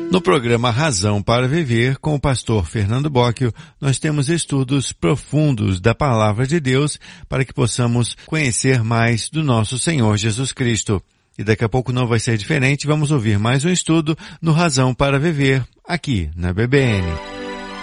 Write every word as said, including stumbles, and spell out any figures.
No programa Razão para Viver, com o pastor Fernando Bocchio, nós temos estudos profundos da Palavra de Deus para que possamos conhecer mais do nosso Senhor Jesus Cristo. E daqui a pouco não vai ser diferente, vamos ouvir mais um estudo no Razão para Viver, aqui na B B N.